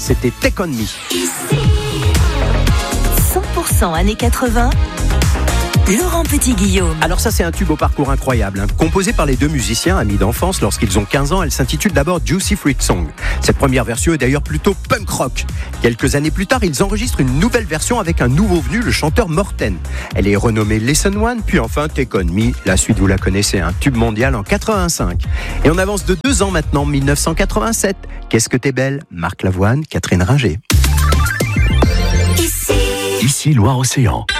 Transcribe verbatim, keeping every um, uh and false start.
c'était Take On Me. cent pour cent années quatre-vingts, Laurent Petit-Guillaume. Alors ça, c'est un tube au parcours incroyable, hein. Composé par les deux musiciens, amis d'enfance, lorsqu'ils ont quinze ans, elle s'intitule d'abord Juicy Fruit Song. Cette première version est d'ailleurs plutôt punk rock. Quelques années plus tard, ils enregistrent une nouvelle version avec un nouveau venu, le chanteur Morten. Elle est renommée Lesson One, puis enfin Take On Me. La suite, vous la connaissez, un tube mondial en quatre-vingt-cinq. Et on avance de deux ans maintenant, mille neuf cent quatre-vingt-sept. Qu'est-ce que t'es belle, Marc Lavoine, Catherine Ringer. Ici Loire-Océan.